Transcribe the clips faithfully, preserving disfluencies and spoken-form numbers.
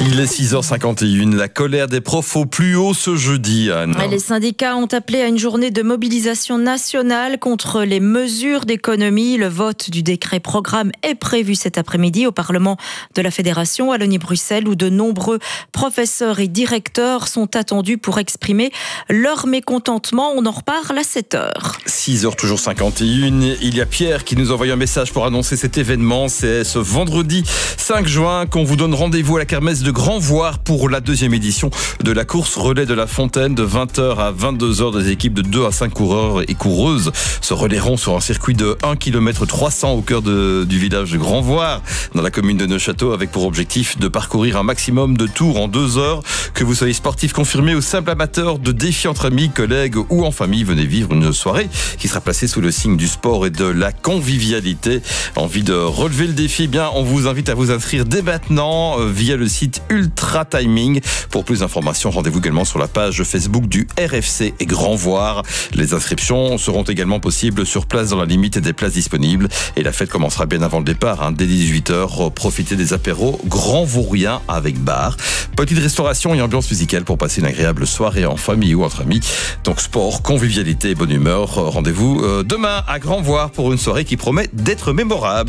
Il est six heures cinquante et une. La colère des profs au plus haut ce jeudi, Anne. Les syndicats ont appelé à une journée de mobilisation nationale contre les mesures d'économie. Le vote du décret programme est prévu cet après-midi au Parlement de la Fédération, à Wallonie-Bruxelles, où de nombreux professeurs et directeurs sont attendus pour exprimer leur mécontentement. On en reparle à sept heures. six heures toujours cinquante et une. Il y a Pierre qui nous envoie un message pour annoncer cet événement. C'est ce vendredi cinq juin qu'on vous donne rendez-vous à la kermesse de Grand-Voir pour la deuxième édition de la course relais de la Fontaine de vingt heures à vingt-deux heures. Des équipes de deux à cinq coureurs et coureuses se relayeront sur un circuit de un kilomètre trois cents au cœur de, du village de Grand-Voir dans la commune de Neufchâteau, avec pour objectif de parcourir un maximum de tours en deux heures. Que vous soyez sportif confirmé ou simple amateur de défis entre amis, collègues ou en famille, venez vivre une soirée qui sera placée sous le signe du sport et de la convivialité. Envie de relever le défi? Eh bien, on vous invite à vous inscrire dès maintenant via le site Ultra Timing. Pour plus d'informations, rendez-vous également sur la page Facebook du R F C et Grand-Voir. Les inscriptions seront également possibles sur place dans la limite des places disponibles. Et la fête commencera bien avant le départ, hein, dès dix-huit heures. Profitez des apéros grand-vaurien avec bar. Petite restauration et ambiance musicale pour passer une agréable soirée en famille ou entre amis. Donc sport, convivialité et bonne humeur. Rendez-vous euh, demain à Grand-Voir pour une soirée qui promet d'être mémorable.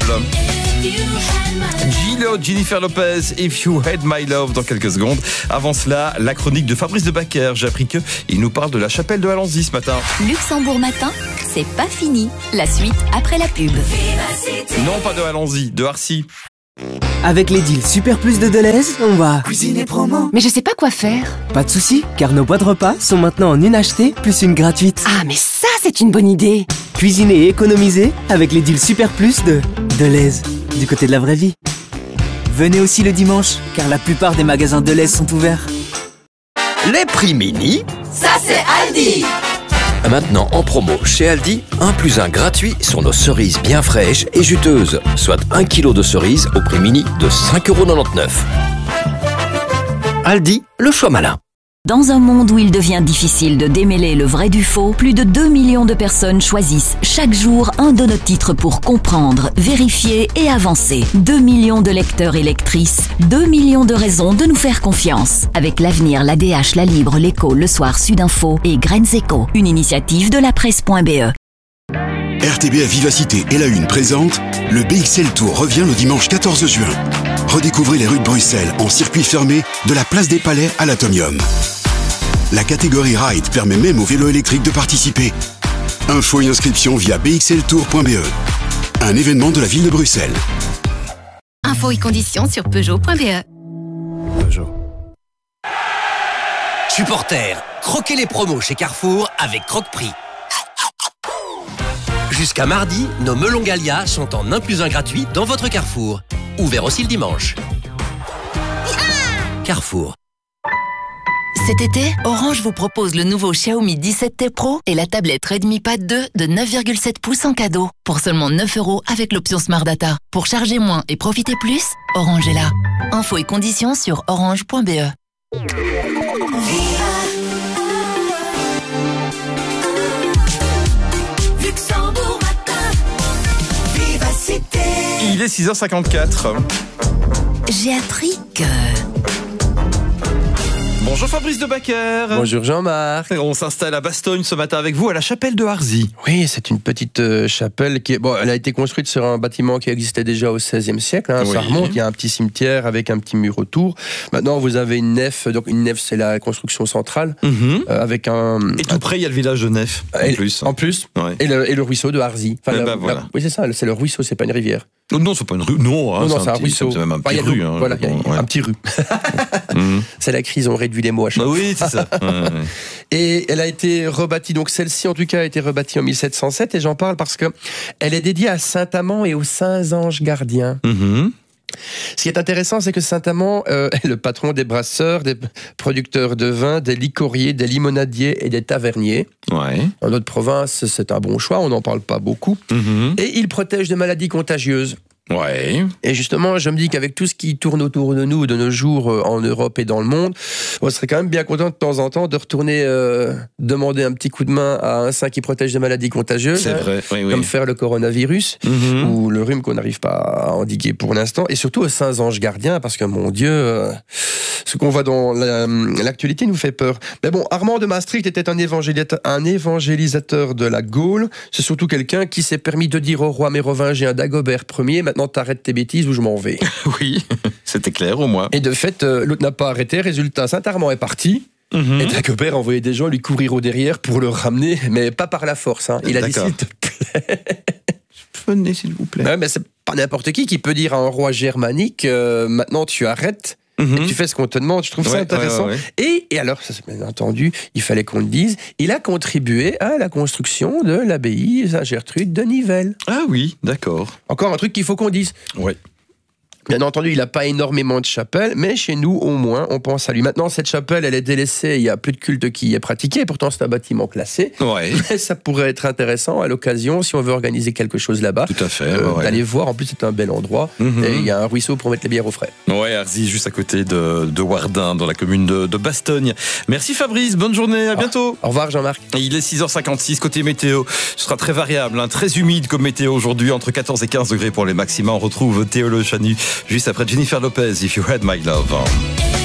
Gillo, Jennifer Lopez, If You Had My Love dans quelques secondes. Avant cela, la chronique de Fabrice de Bacquer. J'ai appris qu'il nous parle de la chapelle de Halanzy ce matin. Luxembourg matin, c'est pas fini. La suite après la pub. Non, pas de Halanzy, de Harcy. Avec les deals Super Plus de Deleuze, on va cuisiner promo. Mais je sais pas quoi faire. Pas de soucis, car nos boîtes repas sont maintenant en une achetée plus une gratuite. Ah, mais ça, c'est une bonne idée. Cuisiner et économiser avec les deals Super Plus de Deleuze, du côté de la vraie vie. Venez aussi le dimanche, car la plupart des magasins Deleuze sont ouverts. Les prix mini, ça c'est Aldi. Maintenant en promo chez Aldi, un plus un gratuit sur nos cerises bien fraîches et juteuses, soit un kilo de cerises au prix mini de cinq euros quatre-vingt-dix-neuf. Aldi, le choix malin. Dans un monde où il devient difficile de démêler le vrai du faux, plus de deux millions de personnes choisissent chaque jour un de nos titres pour comprendre, vérifier et avancer. deux millions de lecteurs et lectrices, deux millions de raisons de nous faire confiance. Avec l'Avenir, l'A D H, La Libre, l'Écho, Le Soir, Sudinfo et Graines Éco, une initiative de la presse point b e. R T B A Vivacité et La Une présente le B X L Tour revient le dimanche quatorze juin. Redécouvrez les rues de Bruxelles en circuit fermé de la place des Palais à l'Atomium. La catégorie Ride permet même au vélo électrique de participer. Infos et inscriptions via b x l tour point b e. Un événement de la ville de Bruxelles. Infos et conditions sur peugeot point b e. Peugeot. Supporters, croquez les promos chez Carrefour avec Croque-Prix. Jusqu'à mardi, nos melons Gallia sont en un plus un gratuit dans votre Carrefour. Ouvert aussi le dimanche. Carrefour. Cet été, Orange vous propose le nouveau Xiaomi dix-sept T Pro et la tablette Redmi Pad deux de neuf virgule sept pouces en cadeau. Pour seulement neuf euros avec l'option Smart Data. Pour charger moins et profiter plus, Orange est là. Infos et conditions sur orange point b e. Luxembourg matin, Vivacité. Il est six heures cinquante-quatre. J'ai appris que... Bonjour Fabrice de Bacquer. Bonjour Jean-Marc. On s'installe à Bastogne ce matin avec vous à la chapelle de Harzy. Oui, c'est une petite euh, chapelle qui est, bon, elle a été construite sur un bâtiment qui existait déjà au seizième siècle. Hein, oui. Ça remonte. Il y a un petit cimetière avec un petit mur autour. Maintenant, vous avez une nef. Donc une nef, c'est la construction centrale mm-hmm. euh, avec un. Et tout un, près, il y a le village de Nef. En et, plus. En plus. Ouais. Et, le, et le ruisseau de Harzy. Enfin, eh la, ben voilà. la, oui, c'est ça. C'est le ruisseau. C'est pas une rivière. Oh non, c'est pas une rue. Non, hein, non, non c'est, c'est un, un petit, ruisseau. C'est même un petit enfin, rue. Hein, voilà, il y a ouais. un petit rue. mm. C'est la crise, on réduit les mots à chaque fois. Bah oui, c'est ça. Ouais, ouais. Et elle a été rebâtie, donc celle-ci en tout cas a été rebâtie en mille sept cent sept, et j'en parle parce que elle est dédiée à Saint Amand et aux Saints Anges Gardiens. Mm-hmm. Ce qui est intéressant, c'est que Saint Amand euh, est le patron des brasseurs, des producteurs de vin, des licoriers, des limonadiers et des taverniers. Ouais. Dans notre province, c'est un bon choix, on n'en parle pas beaucoup. Mm-hmm. Et il protège des maladies contagieuses. Ouais. Et justement, je me dis qu'avec tout ce qui tourne autour de nous de nos jours euh, en Europe et dans le monde, on serait quand même bien content de temps en temps de retourner euh, demander un petit coup de main à un saint qui protège des maladies contagieuses. C'est hein, vrai, oui, oui. Comme faire le coronavirus mm-hmm. ou le rhume qu'on n'arrive pas à endiguer pour l'instant. Et surtout aux saints anges gardiens, parce que mon Dieu, euh, ce qu'on voit dans la, l'actualité nous fait peur. Mais bon, Armand de Maastricht était un évangélisateur, un évangélisateur de la Gaule. C'est surtout quelqu'un qui s'est permis de dire au roi mérovingien Dagobert Ier, maintenant t'arrêtes tes bêtises ou je m'en vais. Oui, c'était clair au moins. Et de fait, euh, l'autre n'a pas arrêté. Résultat, Saint-Armand est parti. Mmh. Et Dagobert a envoyé des gens lui courir au derrière pour le ramener, mais pas par la force. Hein. Il a D'accord. dit s'il te plaît. Venez s'il vous plaît. Ouais, mais c'est pas n'importe qui qui peut dire à un roi germanique euh, maintenant tu arrêtes. Mmh. Et tu fais ce qu'on te demande, je trouve ouais, ça intéressant. Ouais, ouais, ouais. Et, et alors, ça, bien entendu, il fallait qu'on le dise, il a contribué à la construction de l'abbaye Saint-Gertrude de Nivelles. Ah oui, d'accord. Encore un truc qu'il faut qu'on dise. Ouais. Bien entendu, il n'a pas énormément de chapelles, mais chez nous, au moins, on pense à lui. Maintenant, cette chapelle, elle est délaissée, il n'y a plus de culte qui y est pratiqué, pourtant c'est un bâtiment classé. Ouais. Mais ça pourrait être intéressant à l'occasion, si on veut organiser quelque chose là-bas. Tout à fait. Euh, ouais. D'aller voir, en plus c'est un bel endroit, mm-hmm. et il y a un ruisseau pour mettre les bières au frais. Ouais, Arzy, juste à côté de, de Wardin, dans la commune de, de Bastogne. Merci Fabrice, bonne journée, à bientôt. Au revoir Jean-Marc. Et il est six heures cinquante-six, côté météo, ce sera très variable, hein, très humide comme météo aujourd'hui, entre quatorze et quinze degrés pour les maxima. On retrouve Théo Le Chanu juste après Jennifer Lopez, If You Had My Love.